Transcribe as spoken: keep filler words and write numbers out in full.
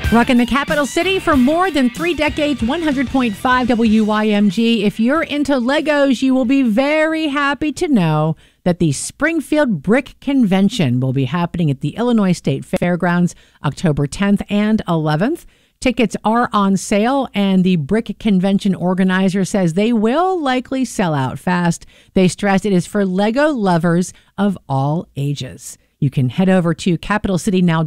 Rocking the capital city for more than three decades, one hundred point five W Y M G. If you're into Legos, you will be very happy to know that the Springfield Brick Convention will be happening at the Illinois State Fairgrounds October tenth and eleventh. Tickets are on sale, and the Brick Convention organizer says they will likely sell out fast. They stress it is for Lego lovers of all ages. You can head over to capital city now